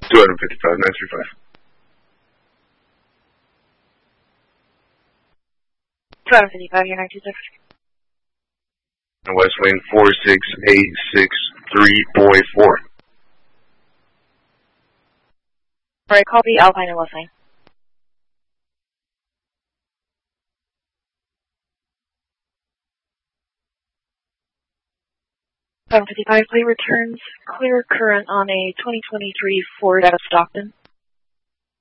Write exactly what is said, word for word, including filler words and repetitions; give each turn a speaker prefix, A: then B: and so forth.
A: two fifty-five, nine three five.
B: two fifty-five, you're nine two six.
A: West Wing four six eight six three four eight four.
B: Alright, copy Alpine and West Wing. seven fifty-five, plate returns clear current on a twenty twenty-three Ford out of Stockton.